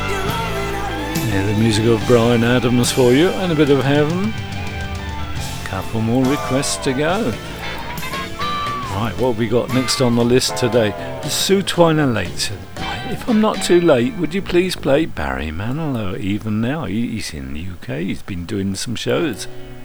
Yeah, the music of Bryan Adams for you, and a bit of Heaven. Couple more requests to go. Right, what have we got next on the list today? Sue Twiner-Late. If I'm not too late, would you please play Barry Manilow? Even now, he's in the UK, he's been doing some shows.